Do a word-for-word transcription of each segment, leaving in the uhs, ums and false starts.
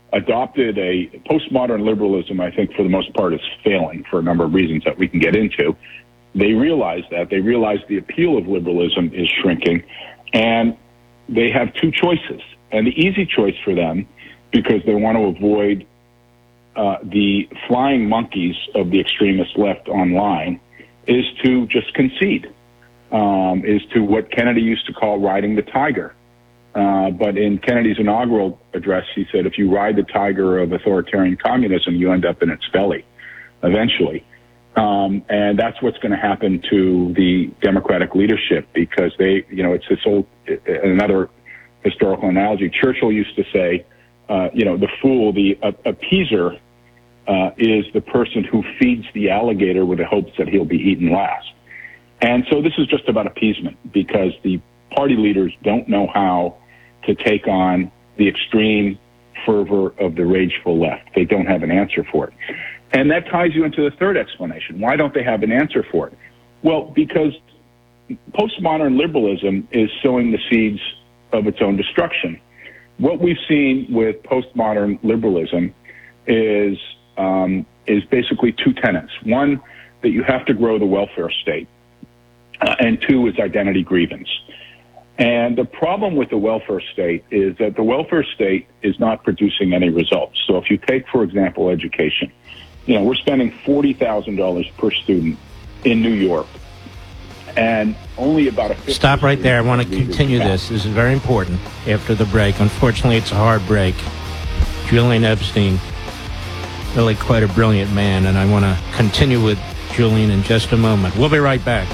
adopted a postmodern liberalism, I think, for the most part, is failing for a number of reasons that we can get into. They realize that. They realize the appeal of liberalism is shrinking, and they have two choices. And the easy choice for them, because they want to avoid uh, the flying monkeys of the extremist left online, is to just concede, um, is to what Kennedy used to call riding the tiger. Uh, but in Kennedy's inaugural address, he said, if you ride the tiger of authoritarian communism, you end up in its belly eventually. Um, and that's what's going to happen to the Democratic leadership, because they, you know, it's this old, another historical analogy. Churchill used to say, uh, you know, the fool, the uh, appeaser uh, is the person who feeds the alligator with the hopes that he'll be eaten last. And so this is just about appeasement, because the party leaders don't know how to take on the extreme fervor of the rageful left. They don't have an answer for it. And that ties you into the third explanation. Why don't they have an answer for it? Well, because postmodern liberalism is sowing the seeds of its own destruction. What we've seen with postmodern liberalism is um, is basically two tenets. One, that you have to grow the welfare state, uh, and two is identity grievance. And the problem with the welfare state is that the welfare state is not producing any results. So if you take, for example, education, you know, we're spending forty thousand dollars per student in New York, and only about a... Stop right there. I want to continue this. This is very important after the break. Unfortunately, it's a hard break. Julian Epstein, really quite a brilliant man, and I want to continue with Julian in just a moment. We'll be right back.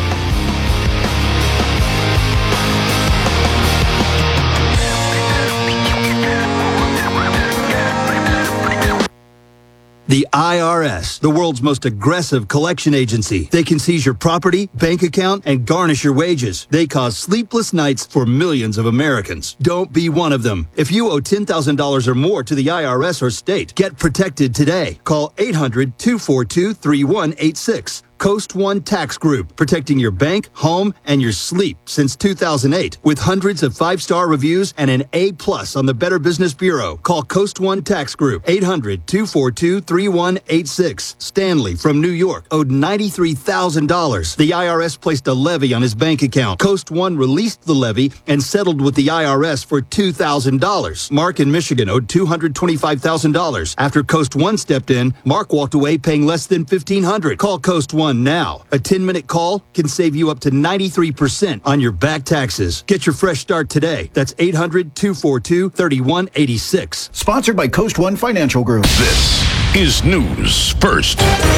The I R S, the world's most aggressive collection agency. They can seize your property, bank account, and garnish your wages. They cause sleepless nights for millions of Americans. Don't be one of them. If you owe ten thousand dollars or more to the I R S or state, get protected today. Call eight hundred, two four two, three one eight six. Coast One Tax Group, protecting your bank, home, and your sleep since two thousand eight. With hundreds of five-star reviews and an A plus on the Better Business Bureau. Call Coast One Tax Group, eight hundred, two four two, three one eight six. Stanley from New York owed ninety-three thousand dollars. The I R S placed a levy on his bank account. Coast One released the levy and settled with the I R S for two thousand dollars. Mark in Michigan owed two hundred twenty-five thousand dollars. After Coast One stepped in, Mark walked away paying less than fifteen hundred dollars. Call Coast One now. A ten-minute call can save you up to ninety-three percent on your back taxes. Get your fresh start today. That's eight hundred, two four two, three one eight six. Sponsored by Coast One Financial Group. This is News First.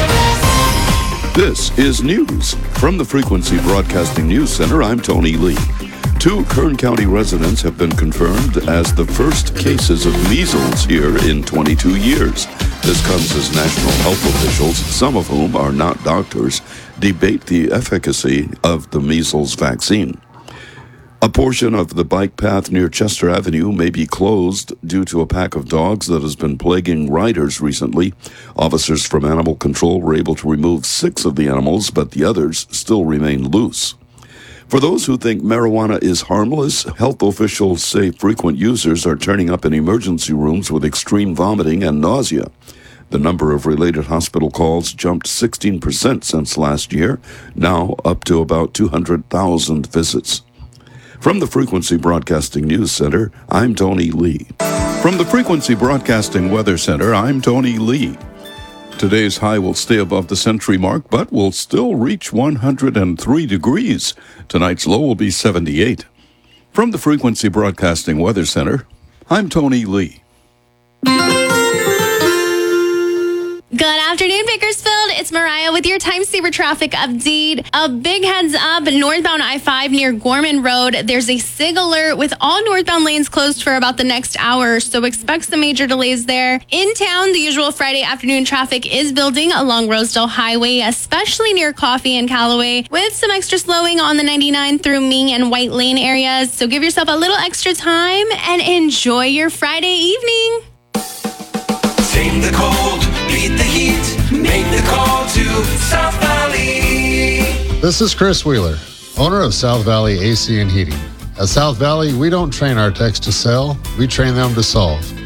This is news. From the Frequency Broadcasting News Center, I'm Tony Lee. Two Kern County residents have been confirmed as the first cases of measles here in twenty-two years. This comes as national health officials, some of whom are not doctors, debate the efficacy of the measles vaccine. A portion of the bike path near Chester Avenue may be closed due to a pack of dogs that has been plaguing riders recently. Officers from Animal Control were able to remove six of the animals, but the others still remain loose. For those who think marijuana is harmless, health officials say frequent users are turning up in emergency rooms with extreme vomiting and nausea. The number of related hospital calls jumped sixteen percent since last year, now up to about two hundred thousand visits. From the Frequency Broadcasting News Center, I'm Tony Lee. From the Frequency Broadcasting Weather Center, I'm Tony Lee. Today's high will stay above the century mark, but will still reach one hundred three degrees. Tonight's low will be seventy-eight. From the Frequency Broadcasting Weather Center, I'm Tony Lee. Good afternoon, Bakersfield. It's Mariah with your time saver traffic update. A big heads up, northbound I five near Gorman Road. There's a SIG alert with all northbound lanes closed for about the next hour, so expect some major delays there. In town, the usual Friday afternoon traffic is building along Rosedale Highway, especially near Coffee and Callaway, with some extra slowing on the ninety-nine through Ming and White Lane areas. So give yourself a little extra time and enjoy your Friday evening. Tame the cold, beat the heat, make the call to South Valley. This is Chris Wheeler, owner of South Valley A C and Heating. At South Valley, we don't train our techs to sell, we train them to solve.